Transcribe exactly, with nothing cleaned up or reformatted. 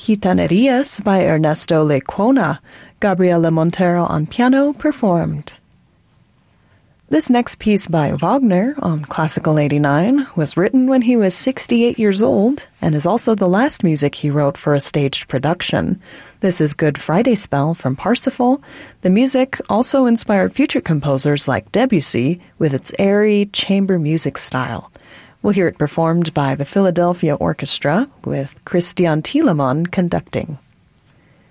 Gitanerías by Ernesto Lecuona. Gabriela Montero on piano performed. This next piece by Wagner on Classical eighty-nine was written when he was sixty-eight years old and is also the last music he wrote for a staged production. This is Good Friday Spell from Parsifal. The music also inspired future composers like Debussy with its airy chamber music style. We'll hear it performed by the Philadelphia Orchestra with Christian Thielemann conducting.